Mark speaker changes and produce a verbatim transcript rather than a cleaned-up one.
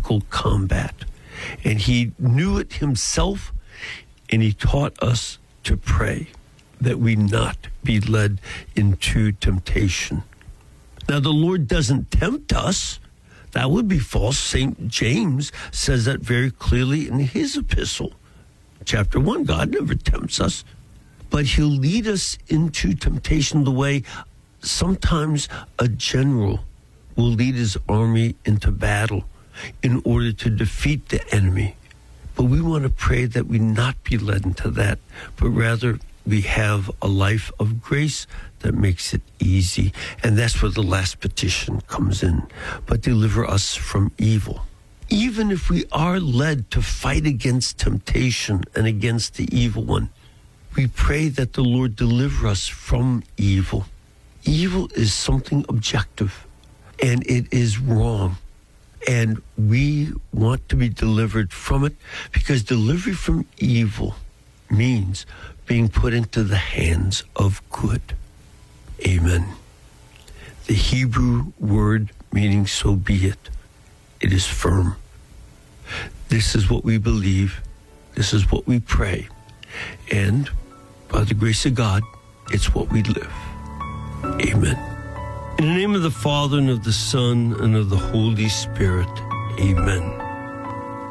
Speaker 1: physical combat. And he knew it himself, and he taught us to pray that we not be led into temptation. Now, the Lord doesn't tempt us. That would be false. Saint James says that very clearly in his epistle. Chapter one, God never tempts us, but he'll lead us into temptation the way sometimes a general will lead his army into battle in order to defeat the enemy. But we want to pray that we not be led into that, but rather we have a life of grace that makes it easy. And that's where the last petition comes in. But deliver us from evil. Even if we are led to fight against temptation and against the evil one, we pray that the Lord deliver us from evil. Evil is something objective, and it is wrong. And we want to be delivered from it, because delivery from evil means being put into the hands of good. Amen. The Hebrew word meaning so be it. It is firm. This is what we believe. This is what we pray. And by the grace of God, it's what we live. Amen. In the name of the Father, and of the Son, and of the Holy Spirit. Amen.